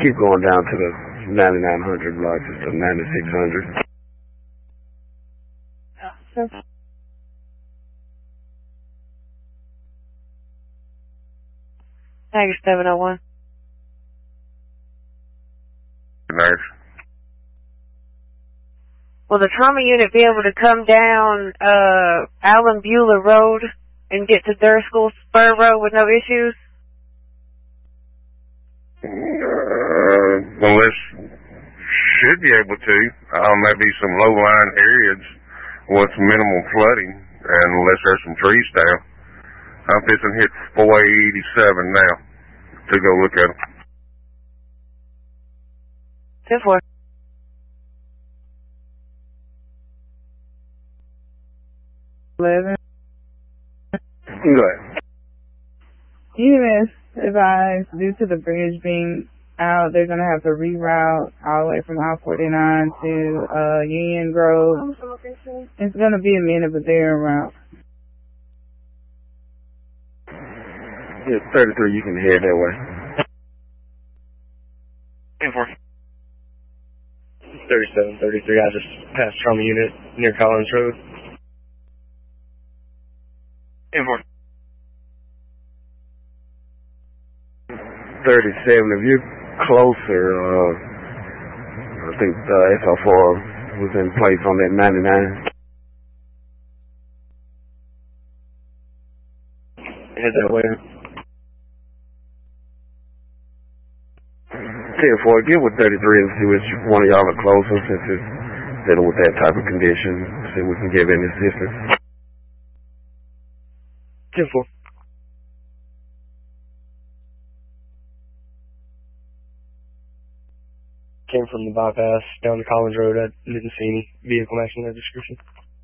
keep going down to the 9900 block, just the 9600. Sure. Tiger 701. Nurse. Will the trauma unit be able to come down Alan Beulah Road and get to Durskill Spur Road with no issues? Unless should be able to. Maybe some low-lying areas with minimal flooding, and unless there's some trees down. I'm fixing to hit 487 now to go look at them. 10-4. Go ahead. EMS advised due to the bridge being out, they're going to have to reroute all the way from I-49 to Union Grove. It's going to be a minute, but they're en route. Yeah, 33, you can head that way. 10-4. 37, 33, I just passed trauma unit near Collins Road. 10-4. 37, if you're closer, I think the SL4 was in place on that 99. Head that way. 10-4, get with 33 and see which one of y'all are closer since it's dealing with that type of condition. See if we can give any assistance. 10-4. Came from the bypass down to Collins Road. I didn't see any vehicle matching that description.